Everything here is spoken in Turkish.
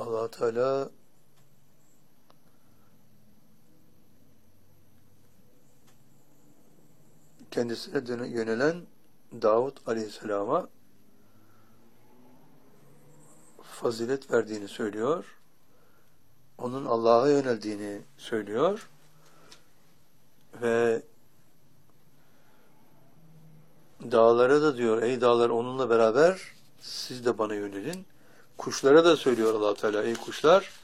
Allah Teala kendisine yönelen Davud Aleyhisselam'a fazilet verdiğini söylüyor. Onun Allah'a yöneldiğini söylüyor. Ve dağlara da diyor, ey dağlar onunla beraber siz de bana yönelin. Kuşlara da söylüyor Allah Teala, ey kuşlar